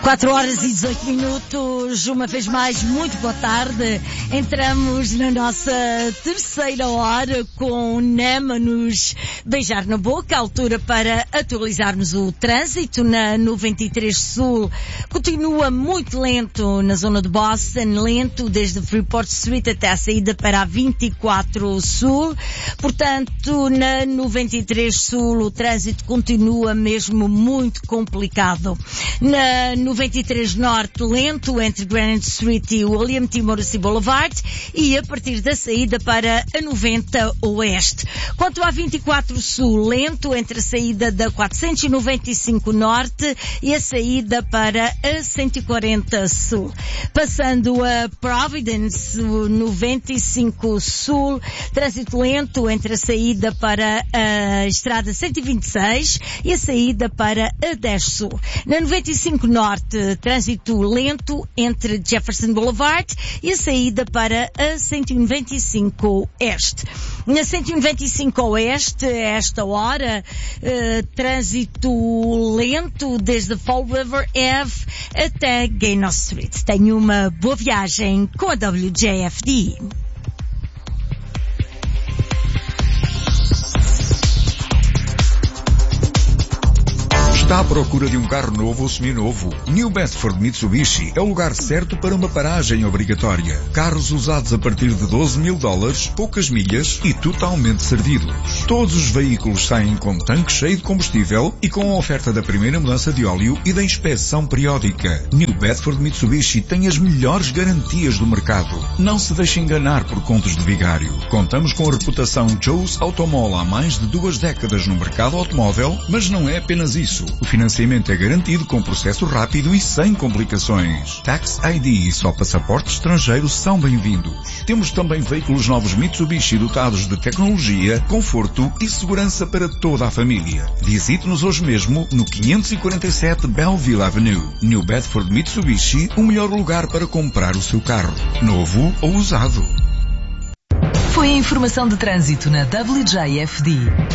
4h18, uma vez mais, muito boa tarde. Entramos na nossa terceira hora com Nema nos beijar na boca, a altura para atualizarmos o trânsito na 93 Sul. Continua muito lento na zona de Boston, lento desde Freeport Street até a saída para a 24 Sul. Portanto, na 93 Sul o trânsito continua mesmo muito complicado. Na 93 Norte, lento entre Granite Street e William T. Morrissey Boulevard e a partir da saída para a 90 Oeste. Quanto à 24 Sul, lento entre a saída da 495 Norte e a saída para a 140 Sul. Passando a Providence, 95 Sul, trânsito lento entre a saída para a estrada 126 e a saída para a 10 Sul. Na 95 Norte, trânsito lento entre Jefferson Boulevard e a saída para a 195 Este. Na 195 Oeste, a esta hora, trânsito lento desde Fall River Ave até Gaynor Street. Tenha uma boa viagem com a WJFD. Está à procura de um carro novo ou seminovo? New Bedford Mitsubishi é o lugar certo para uma paragem obrigatória. Carros usados a partir de $12.000, poucas milhas e totalmente servidos. Todos os veículos saem com tanque cheio de combustível e com a oferta da primeira mudança de óleo e da inspeção periódica. New Bedford Mitsubishi tem as melhores garantias do mercado. Não se deixe enganar por contos de vigário. Contamos com a reputação Joe's Automall há mais de 2 décadas no mercado automóvel, mas não é apenas isso. O financiamento é garantido com processo rápido e sem complicações. Tax ID e só passaportes estrangeiros são bem-vindos. Temos também veículos novos Mitsubishi dotados de tecnologia, conforto e segurança para toda a família. Visite-nos hoje mesmo no 547 Belleville Avenue. New Bedford Mitsubishi, o melhor lugar para comprar o seu carro, novo ou usado. Foi a informação de trânsito na WJFD.